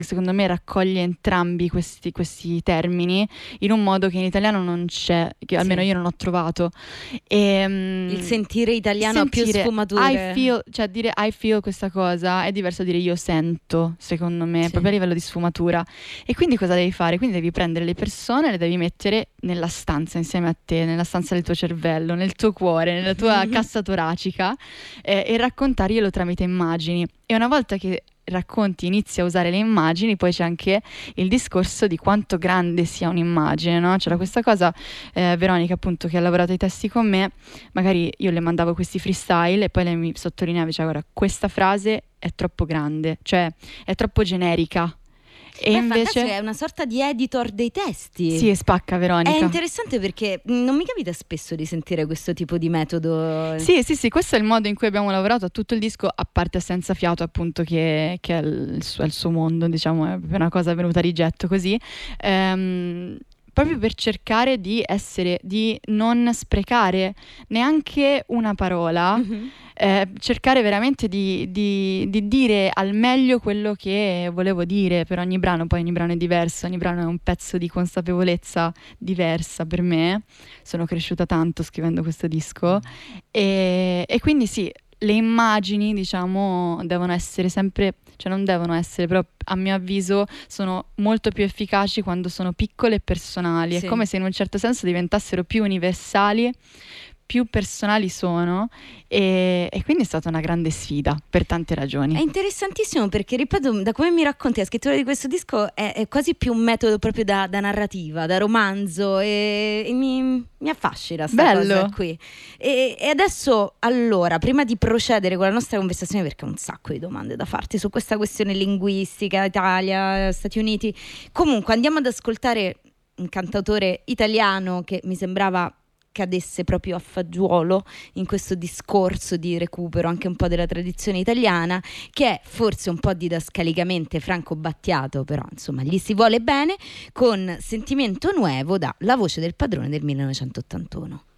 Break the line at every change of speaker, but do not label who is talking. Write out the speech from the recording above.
secondo me raccoglie entrambi questi termini in un modo che in italiano non c'è, che almeno io non ho trovato.
Il sentire italiano ha più sfumature.
Cioè dire I feel questa cosa è diverso da dire io sento, secondo me, proprio a livello di sfumatura. E quindi cosa devi fare? Quindi devi prendere le persone e le devi mettere nella stanza insieme a te, nella stanza del tuo cervello, nel tuo cuore, nella tua cassa toracica, e raccontarglielo tramite immagini. E una volta che racconti, inizi a usare le immagini, poi c'è anche il discorso di quanto grande sia un'immagine, no? C'era questa cosa, Veronica appunto, che ha lavorato ai testi con me, magari io le mandavo questi freestyle e poi lei mi sottolineava, diceva guarda, questa frase è troppo grande, cioè è troppo generica. E invece
è una sorta di editor dei testi.
Sì, spacca Veronica.
È interessante perché non mi capita spesso di sentire questo tipo di metodo.
Sì, questo è il modo in cui abbiamo lavorato a tutto il disco, a parte Senza Fiato appunto che è il suo mondo, diciamo, è una cosa venuta a rigetto così. Proprio per cercare di non sprecare neanche una parola, cercare veramente di dire al meglio quello che volevo dire per ogni brano. Poi ogni brano è diverso, ogni brano è un pezzo di consapevolezza diversa per me. Sono cresciuta tanto scrivendo questo disco e quindi sì, le immagini, diciamo, devono essere sempre, cioè non devono essere, però a mio avviso sono molto più efficaci quando sono piccole e personali. È come se in un certo senso diventassero più universali, più personali sono, e quindi è stata una grande sfida per tante ragioni.
È interessantissimo perché, ripeto, da come mi racconti, la scrittura di questo disco è quasi più un metodo proprio da narrativa, da romanzo, e mi affascina sta cosa qui. E adesso, allora, prima di procedere con la nostra conversazione, perché ho un sacco di domande da farti su questa questione linguistica, Italia, Stati Uniti, comunque andiamo ad ascoltare un cantautore italiano che mi sembrava cadesse proprio a fagiolo in questo discorso di recupero anche un po' della tradizione italiana, che è forse un po' didascalicamente Franco Battiato, però insomma gli si vuole bene, con Sentimento Nuevo da La Voce del Padrone del 1981.